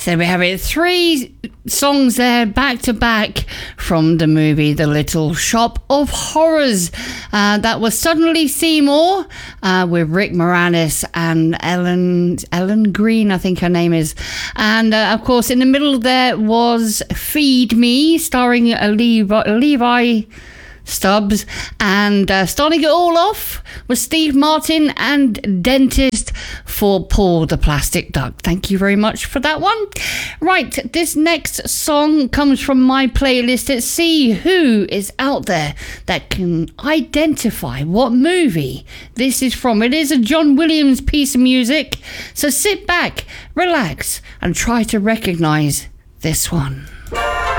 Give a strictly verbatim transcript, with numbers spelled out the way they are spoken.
So we have it, three songs there back to back from the movie The Little Shop of Horrors. Uh, that was Suddenly Seymour uh, with Rick Moranis and Ellen Ellen Green, I think her name is. And uh, of course, in the middle there was Feed Me, starring uh, Levi, Levi Stubbs, and uh, starting it all off was Steve Martin and Dentist for Paul the Plastic Duck. Thank you very much for that one. Right, this next song comes from my playlist. Let's see who is out there that can identify what movie this is from. It is a John Williams piece of music, so sit back, relax, and try to recognize this one.